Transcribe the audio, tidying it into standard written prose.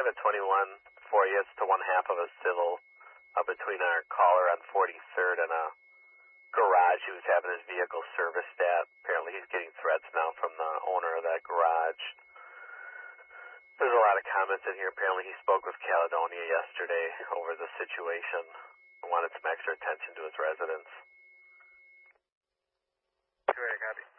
have a 21 for you. It's to one half of a civil between our caller on 43rd and a garage he was having his vehicle serviced at. Apparently he's getting threats now from the owner of that garage. There's a lot of comments in here. Apparently he spoke with Caledonia yesterday over the situation and wanted some extra attention to his residents. Sure, copy.